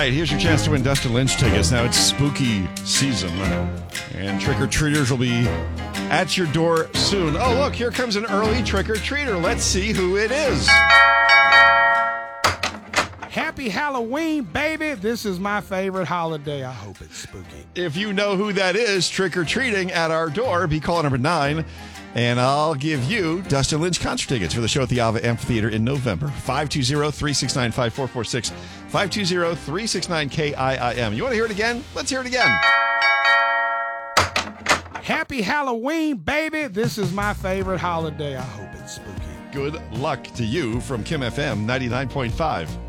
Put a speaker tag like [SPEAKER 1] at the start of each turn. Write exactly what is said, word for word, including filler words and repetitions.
[SPEAKER 1] right, here's your chance to win Dustin Lynch tickets. Now it's spooky season, and trick-or-treaters will be at your door soon. Oh, look, here comes an early trick-or-treater. Let's see who it is.
[SPEAKER 2] Happy Halloween, baby. This is my favorite holiday. I hope it's spooky.
[SPEAKER 1] If you know who that is trick-or-treating at our door, be caller number nine, and I'll give you Dustin Lynch concert tickets for the show at the Ava Amphitheater in November. five two zero, three six nine, five four four six, five two zero, three six nine, K I I M. You want to hear it again? Let's hear it again.
[SPEAKER 2] Happy Halloween, baby. This is my favorite holiday. I hope it's spooky.
[SPEAKER 1] Good luck to you from Kim F M ninety-nine point five.